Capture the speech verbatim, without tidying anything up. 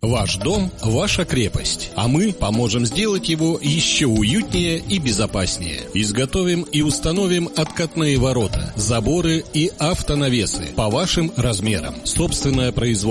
Ваш дом – ваша крепость, а мы поможем сделать его еще уютнее и безопаснее. Изготовим и установим откатные ворота, заборы и автонавесы по вашим размерам. Собственное производство.